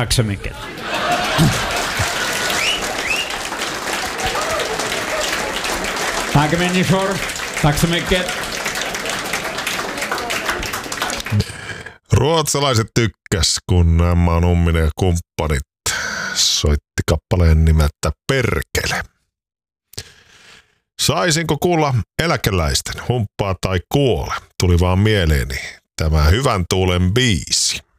Tack så mycket. Tack människor. Tack så mycket. Ruotsalaiset tykkäs, kun Emma Numminen ja kumppanit soitti kappaleen nimeltä Perkele. Saisinko kuulla eläkeläisten Humppaa tai kuole? Tuli vaan mieleeni tämä Hyvän tuulen biisi.